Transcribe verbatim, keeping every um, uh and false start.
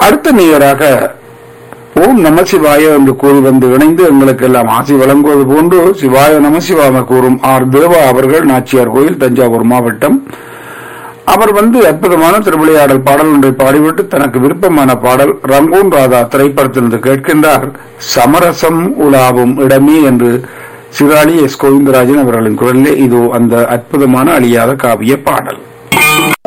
அடுத்த நேயராக ஓம் நம சிவாய என்று கூறி வந்து இணைந்து எங்களுக்கு எல்லாம் ஆசி வழங்குவது போன்று சிவாய நம சிவாம கூறும் ஆர் தேவா அவர்கள் நாச்சியார் கோயில் தஞ்சாவூர் மாவட்டம். அவர் வந்து அற்புதமான திருவிளையாடல் பாடல் ஒன்றை பாடிவிட்டு தனக்கு விருப்பமான பாடல் ரங்கூன் ராதா திரைப்படத்திலிருந்து கேட்கின்றார். சமரசம் உலாவும் இடமே என்று சிராளி எஸ் கோவிந்தராஜன் அவர்களின் குரலிலே இது அந்த அற்புதமான அழியாத காவிய பாடல்.